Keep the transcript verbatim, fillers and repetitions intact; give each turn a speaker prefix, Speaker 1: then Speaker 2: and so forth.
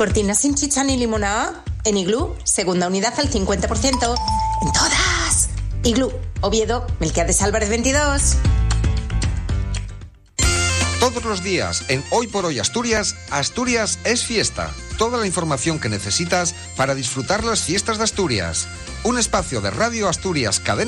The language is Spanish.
Speaker 1: Cortinas sin chicha ni limonada. En Iglú, segunda unidad al cincuenta por ciento. En todas. Iglú, Oviedo, Melquiades Álvarez veintidós.
Speaker 2: Todos los días en Hoy por Hoy Asturias, Asturias es fiesta. Toda la información que necesitas para disfrutar las fiestas de Asturias. Un espacio de Radio Asturias Cadena